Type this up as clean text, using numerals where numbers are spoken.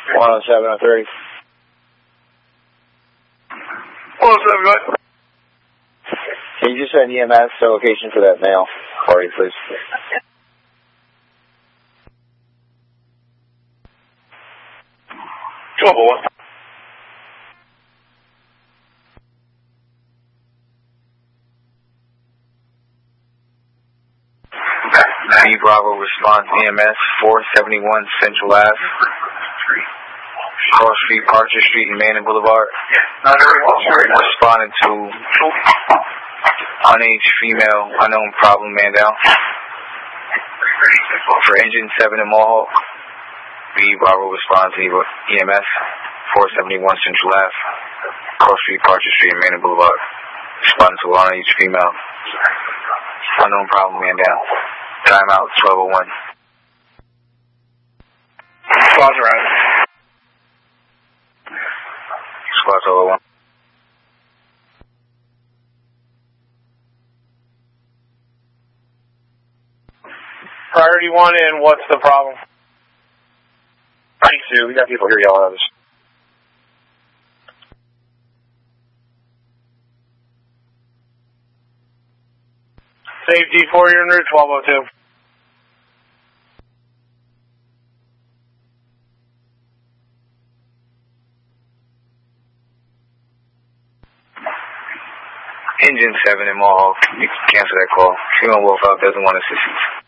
107 on 30. 107, go ahead. Can you just send EMS to location for that male party, please? Trouble one. B Bravo response EMS 471 Central Ave. Cross Street, Archer Street, and Manning Boulevard. Responding to unaged female, unknown problem man down. For engine 7 in Mohawk, B Bravo responds to EMS 471 Central Ave. Cross Street, Archer Street, and Manning Boulevard. Responding to unaged female, unknown problem man down. Time out 1201. Squad's around. Squad 1201. Priority 1 in, what's the problem? Thanks, Sue. We got people here yelling at us. Safety 4, you're en route 1202. Engine 7 in Mohawk. You can cancel that call. Female Wolf out doesn't want assistance.